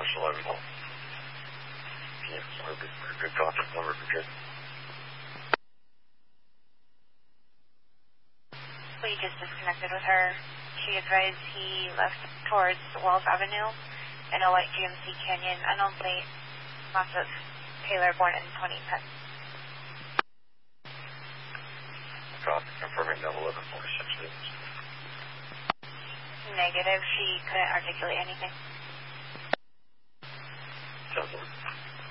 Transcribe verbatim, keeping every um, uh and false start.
Marshall, I don't know. Yeah, so it'd be a good contact number for good. We just disconnected with her. She advised he left towards Wells Avenue in a white G M C Canyon, unknown plate, lots of Taylor, born in twenty ten. Copy, confirming double eleven forty-six business. Negative, she couldn't articulate anything. Sounds like